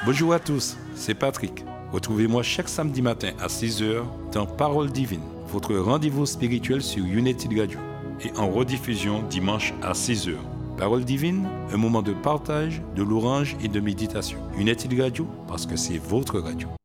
Bonjour à tous, c'est Patrick. Retrouvez-moi chaque samedi matin à 6h dans Parole Divine, votre rendez-vous spirituel sur United Radio et en rediffusion dimanche à 6h. Parole Divine, un moment de partage, de louange et de méditation. United Radio, parce que c'est votre radio.